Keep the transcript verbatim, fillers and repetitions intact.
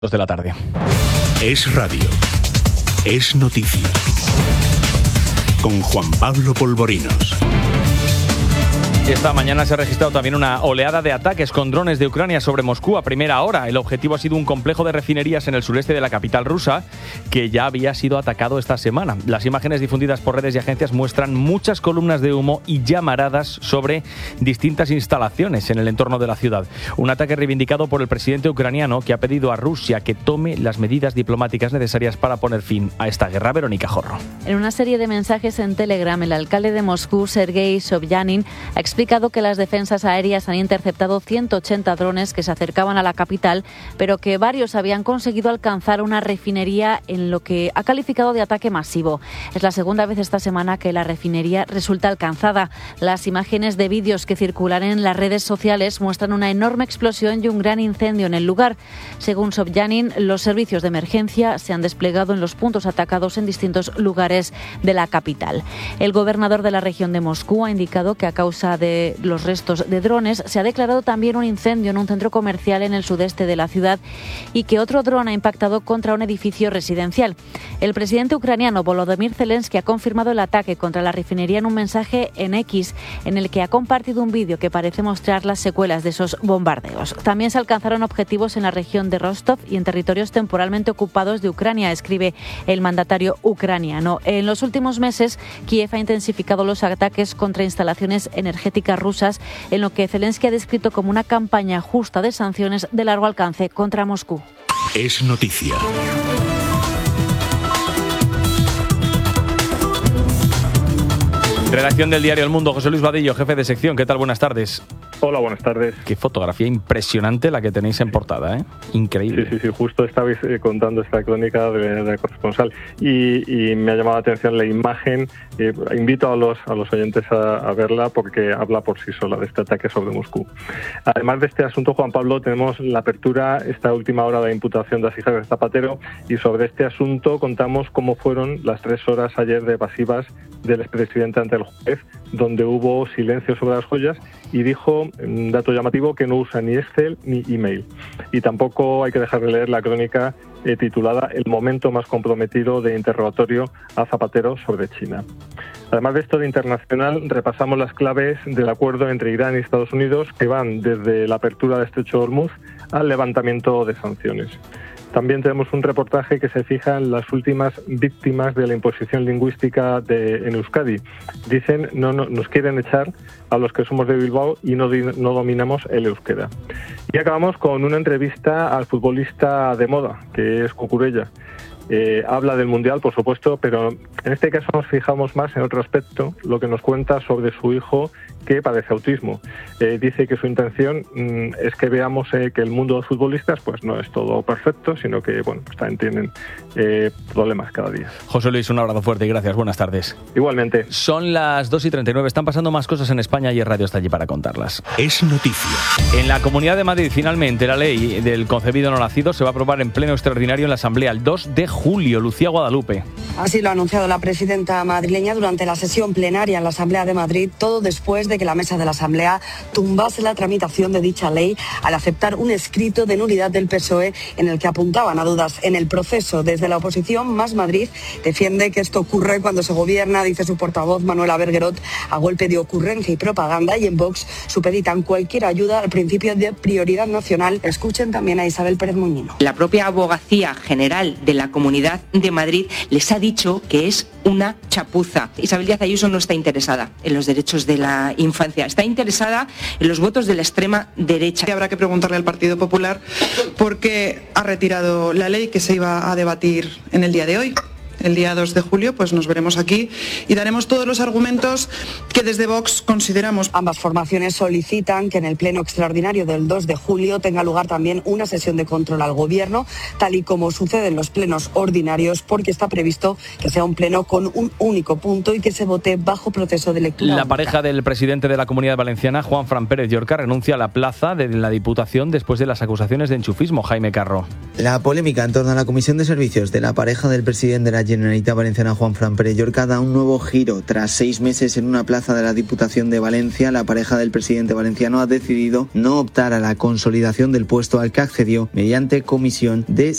de la tarde. Es radio. Es noticia. Con Juan Pablo Polvorinos. Esta mañana se ha registrado también una oleada de ataques con drones de Ucrania sobre Moscú a primera hora. El objetivo ha sido un complejo de refinerías en el sureste de la capital rusa que ya había sido atacado esta semana. Las imágenes difundidas por redes y agencias muestran muchas columnas de humo y llamaradas sobre distintas instalaciones en el entorno de la ciudad. Un ataque reivindicado por el presidente ucraniano, que ha pedido a Rusia que tome las medidas diplomáticas necesarias para poner fin a esta guerra. Verónica Jorro. En una serie de mensajes en Telegram, el alcalde de Moscú, Sergei Sobyanin, ha explicado que las defensas aéreas han interceptado ciento ochenta drones que se acercaban a la capital, pero que varios habían conseguido alcanzar una refinería en lo que ha calificado de ataque masivo. Es la segunda vez esta semana que la refinería resulta alcanzada. Las imágenes de vídeos que circulan en las redes sociales muestran una enorme explosión y un gran incendio en el lugar. Según Sobyanin, los servicios de emergencia se han desplegado en los puntos atacados en distintos lugares de la capital. El gobernador de la región de Moscú ha indicado que a causa de los restos de drones se ha declarado también un incendio en un centro comercial en el sudeste de la ciudad y que otro dron ha impactado contra un edificio residencial. El presidente ucraniano Volodymyr Zelensky ha confirmado el ataque contra la refinería en un mensaje en X, en el que ha compartido un vídeo que parece mostrar las secuelas de esos bombardeos. También se alcanzaron objetivos en la región de Rostov y en territorios temporalmente ocupados de Ucrania, escribe el mandatario ucraniano. En los últimos meses, Kiev ha intensificado los ataques contra instalaciones energéticas rusas, en lo que Zelensky ha descrito como una campaña justa de sanciones de largo alcance contra Moscú. Es noticia. Redacción del diario El Mundo, José Luis Vadillo, jefe de sección. ¿Qué tal? Buenas tardes. Hola, buenas tardes. Qué fotografía impresionante la que tenéis en portada, ¿eh? Increíble. Sí, sí, sí, justo estabais eh, contando esta crónica de, de corresponsal y, y me ha llamado la atención la imagen. Eh, invito a los, a los oyentes a, a verla porque habla por sí sola de este ataque sobre Moscú. Además de este asunto, Juan Pablo, tenemos la apertura, esta última hora de imputación de Asíjar de Zapatero, y sobre este asunto contamos cómo fueron las tres horas ayer de evasivas del expresidente ante el juez, donde hubo silencio sobre las joyas y dijo, un dato llamativo, que no usa ni Excel ni email. Y tampoco hay que dejar de leer la crónica eh, titulada El momento más comprometido de interrogatorio a Zapatero sobre China. Además de esto de internacional, repasamos las claves del acuerdo entre Irán y Estados Unidos, que van desde la apertura del Estrecho de Hormuz al levantamiento de sanciones. También tenemos un reportaje que se fija en las últimas víctimas de la imposición lingüística de, en Euskadi. Dicen, no, no nos quieren echar a los que somos de Bilbao y no, no dominamos el euskera. Y acabamos con una entrevista al futbolista de moda, que es Cucurella. Eh, habla del Mundial, por supuesto, pero en este caso nos fijamos más en otro aspecto, lo que nos cuenta sobre su hijo, que padece autismo. Eh, dice que su intención mmm, es que veamos eh, que el mundo de los futbolistas pues no es todo perfecto, sino que bueno, pues también tienen eh, problemas cada día. José Luis, un abrazo fuerte y gracias. Buenas tardes. Igualmente. Son las dos y treinta y nueve. Están pasando más cosas en España y el radio está allí para contarlas. Es noticia. En la Comunidad de Madrid, finalmente, la ley del concebido no nacido se va a aprobar en pleno extraordinario en la Asamblea el dos de julio. Lucía Guadalupe. Así lo ha anunciado la presidenta madrileña durante la sesión plenaria en la Asamblea de Madrid, todo después de que la mesa de la Asamblea tumbase la tramitación de dicha ley al aceptar un escrito de nulidad del P S O E en el que apuntaban a dudas en el proceso. Desde la oposición, Más Madrid defiende que esto ocurre cuando se gobierna, dice su portavoz Manuela Bergerot, a golpe de ocurrencia y propaganda, y en Vox supeditan cualquier ayuda al principio de prioridad nacional. Escuchen también a Isabel Pérez Muñino. La propia Abogacía General de la Comunidad de Madrid les ha dicho que es una chapuza. Isabel Díaz Ayuso no está interesada en los derechos de la infancia, está interesada en los votos de la extrema derecha. Habrá que preguntarle al Partido Popular por qué ha retirado la ley que se iba a debatir en el día de hoy. El día dos de julio pues nos veremos aquí y daremos todos los argumentos que desde Vox consideramos. Ambas formaciones solicitan que en el pleno extraordinario del dos de julio tenga lugar también una sesión de control al Gobierno, tal y como sucede en los plenos ordinarios, porque está previsto que sea un pleno con un único punto y que se vote bajo proceso de lectura. La única. pareja del presidente de la Comunidad Valenciana, Juan Fran Pérez Llorca, renuncia a la plaza de la Diputación después de las acusaciones de enchufismo. Jaime Carro. La polémica en torno a la Comisión de Servicios de la pareja del presidente de la Generalitat Valenciana, Juanfran Pérez Llorca, da un nuevo giro. Tras seis meses en una plaza de la Diputación de Valencia, la pareja del presidente valenciano ha decidido no optar a la consolidación del puesto al que accedió mediante comisión de